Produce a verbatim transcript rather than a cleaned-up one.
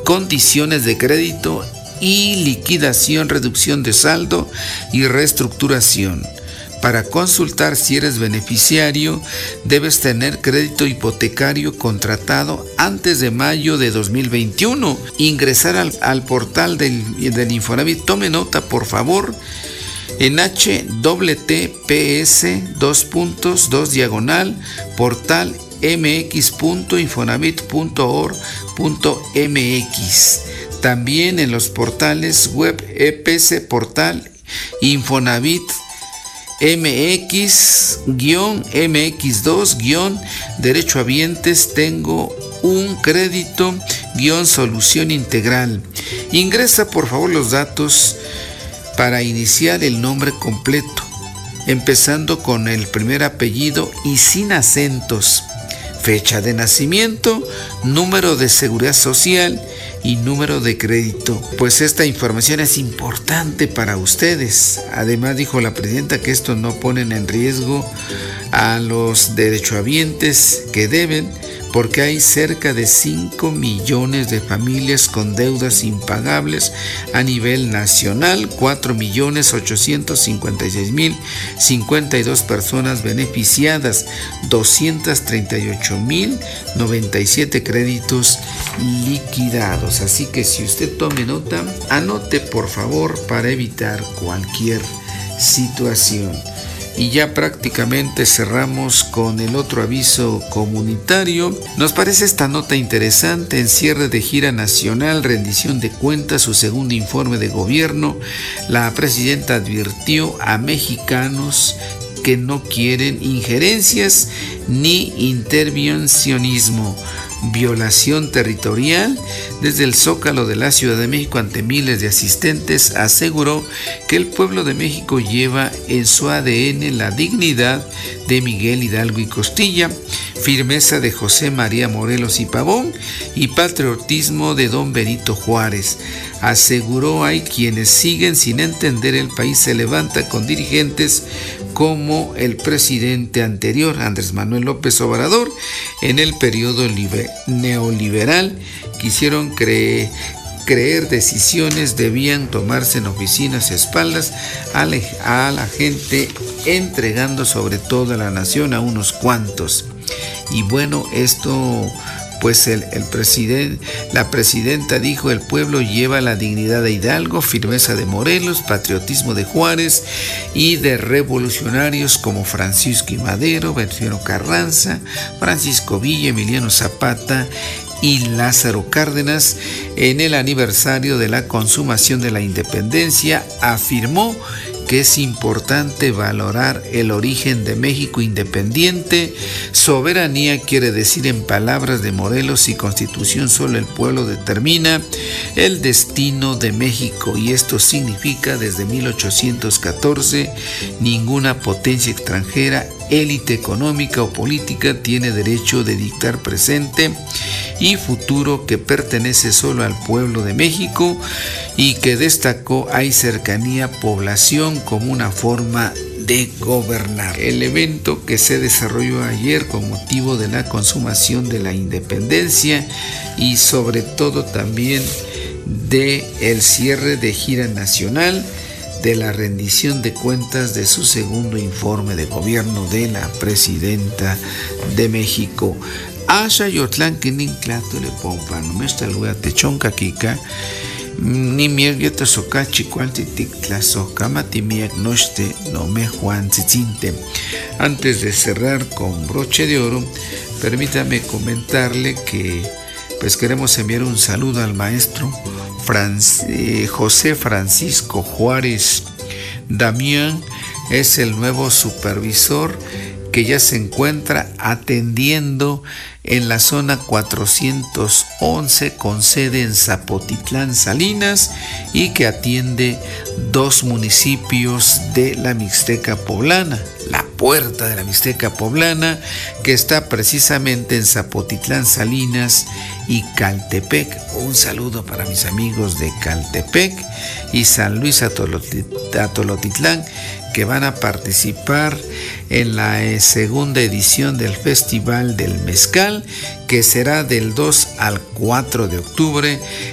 condiciones de crédito y liquidación, reducción de saldo y reestructuración. Para consultar si eres beneficiario, debes tener crédito hipotecario contratado antes de mayo de dos mil veintiuno. Ingresar al, al portal del, del Infonavit. Tome nota, por favor, en H T T P S dos puntos dos diagonal portal mx punto infonavit punto org punto mx. También en los portales web E P S Portal Infonavit M X M X dos derechohabientes tengo un crédito solución integral. Ingresa por favor los datos para iniciar el nombre completo, empezando con el primer apellido y sin acentos, fecha de nacimiento, número de seguridad social y número de crédito. Pues esta información es importante para ustedes. Además, dijo la presidenta que esto no ponen en riesgo a los derechohabientes que deben, porque hay cerca de cinco millones de familias con deudas impagables a nivel nacional, cuatro millones ochocientos cincuenta y seis mil cincuenta y dos personas beneficiadas, doscientos treinta y ocho mil noventa y siete créditos liquidados. Así que si usted tome nota, anote por favor para evitar cualquier situación. Y ya prácticamente cerramos con el otro aviso comunitario. Nos parece esta nota interesante: en cierre de gira nacional, rendición de cuentas, su segundo informe de gobierno. La presidenta advirtió a mexicanos que no quieren injerencias ni intervencionismo. Violación territorial. Desde el Zócalo de la Ciudad de México, ante miles de asistentes, aseguró que el pueblo de México lleva en su A D N la dignidad de Miguel Hidalgo y Costilla, firmeza de José María Morelos y Pavón y patriotismo de don Benito Juárez. Aseguró hay quienes siguen sin entender el país se levanta con dirigentes como el presidente anterior, Andrés Manuel López Obrador, en el periodo neoliberal. Quisieron creer, creer decisiones debían tomarse en oficinas a espaldas a la, a la gente, entregando sobre todo a la nación a unos cuantos. Y bueno, esto pues el, el presidente, la presidenta dijo: el pueblo lleva la dignidad de Hidalgo, firmeza de Morelos, patriotismo de Juárez y de revolucionarios como Francisco I. Madero, Venustiano Carranza, Francisco Villa, Emiliano Zapata y Lázaro Cárdenas. En el aniversario de la consumación de la independencia, afirmó que es importante valorar el origen de México independiente. Soberanía quiere decir, en palabras de Morelos, y Constitución, solo el pueblo determina el destino de México, y esto significa desde mil ochocientos catorce ninguna potencia extranjera, élite económica o política tiene derecho de dictar presente y futuro que pertenece solo al pueblo de México, y que destacó hay cercanía población como una forma de gobernar. El evento que se desarrolló ayer con motivo de la consumación de la independencia y sobre todo también de el cierre de gira nacional, de la rendición de cuentas de su segundo informe de gobierno de la presidenta de México. Asha Yotlán Kinin Clato le pompa, no me está lugar techonca kika, ni miergueta soca chicualtitic tlasoca matimiagnoste no me Juan Tzitzinte. Antes de cerrar con broche de oro, permítame comentarle que pues queremos enviar un saludo al maestro Franz, eh, José Francisco Juárez Damián. Es el nuevo supervisor que ya se encuentra atendiendo en la zona cuatrocientos once con sede en Zapotitlán, Salinas, y que atiende dos municipios de la Mixteca Poblana, la puerta de la Mixteca Poblana, que está precisamente en Zapotitlán, Salinas y Caltepec. Un saludo para mis amigos de Caltepec y San Luis Atolotitlán, que van a participar en la segunda edición del Festival del Mezcal, que será del dos al cuatro de octubre